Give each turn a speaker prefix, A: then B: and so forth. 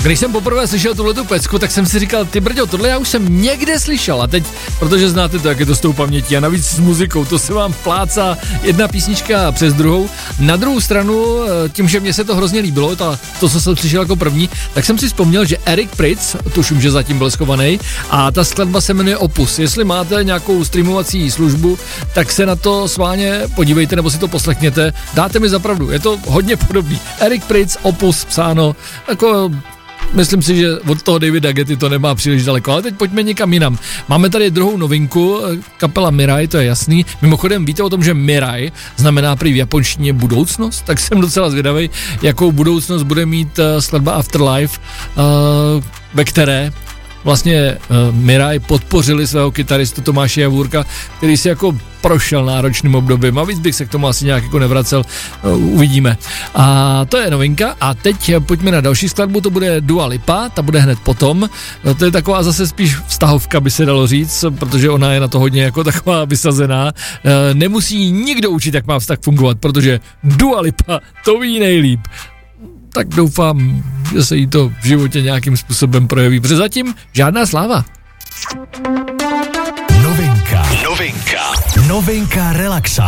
A: Když jsem poprvé slyšel tuhletu pecku, tak jsem si říkal, ty brďo, tohle já už jsem někde slyšel a teď, protože znáte to, jak je to s tou pamětí a navíc s muzikou, to se vám plácá jedna písnička přes druhou. Na druhou stranu, tím, že mně se to hrozně líbilo, to, co jsem slyšel jako první, tak jsem si vzpomněl, že Eric Prydz, tuším, že zatím byl schovaný, a ta skladba se jmenuje Opus. Jestli máte nějakou streamovací službu, tak se na to sváně podívejte nebo si to poslechněte. Dáte mi za pravdu, je to hodně podobný. Eric Prydz, Opus, psáno, jako myslím si, že od toho Davida Getty to nemá příliš daleko, ale teď pojďme někam jinam. Máme tady druhou novinku, kapela Mirai, to je jasný. Mimochodem víte o tom, že Mirai znamená prý v japonštině budoucnost, tak jsem docela zvědavý, jakou budoucnost bude mít skladba Afterlife, ve které vlastně Mirai podpořili svého kytaristu Tomáše Javůrka, který si jako prošel náročným obdobím a víc bych se k tomu asi nějak jako nevracel, uvidíme. A to je novinka a teď pojďme na další skladbu, to bude Dua Lipa, ta bude hned potom, to je taková zase spíš vztahovka, by se dalo říct, protože ona je na to hodně jako taková vysazená, nemusí nikdo učit, jak má vztah fungovat, protože Dua Lipa to ví nejlíp. Tak doufám, že se jí to v životě nějakým způsobem projeví, protože zatím žádná sláva.
B: Novinka relaxa.